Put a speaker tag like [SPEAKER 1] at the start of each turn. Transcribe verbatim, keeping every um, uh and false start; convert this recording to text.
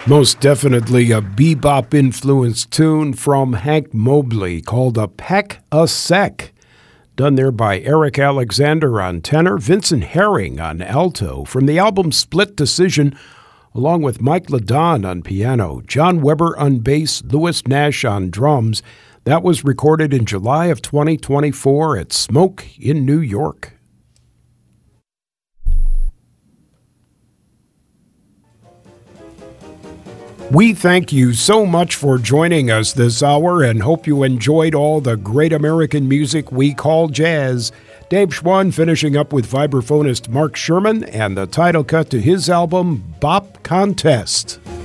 [SPEAKER 1] Most definitely a bebop-influenced tune from Hank Mobley called A Peck a Sec, done there by Eric Alexander on tenor, Vincent Herring on alto, from the album Split Decision, along with Mike LaDon on piano, John Weber on bass, Louis Nash on drums. That was recorded in July of twenty twenty-four at Smoke in New York. We thank you so much for joining us this hour and hope you enjoyed all the great American music we call jazz. Dave Schwann finishing up with vibraphonist Mark Sherman and the title cut to his album, Bop Contest.